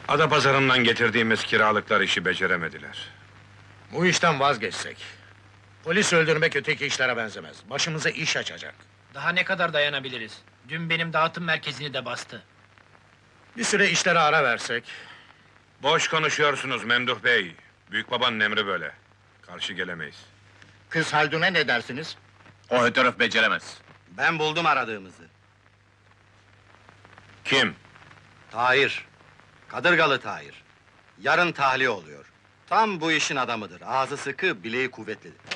Adapazarı'ndan getirdiğimiz kiralıklar işi beceremediler. Bu işten vazgeçsek. Polis öldürmek öteki işlere benzemez. Başımıza iş açacak. Daha ne kadar dayanabiliriz? Dün benim dağıtım merkezini de bastı. Bir süre işlere ara versek. Boş konuşuyorsunuz Memduh Bey. Büyükbabanın emri böyle. Karşı gelemeyiz. Kız Haldun'a ne dersiniz? O hötöröf beceremez. Ben buldum aradığımızı. Kim? Tahir. Kadırgalı Tahir. Yarın tahliye oluyor. Tam bu işin adamıdır. Ağzı sıkı, bileği kuvvetlidir.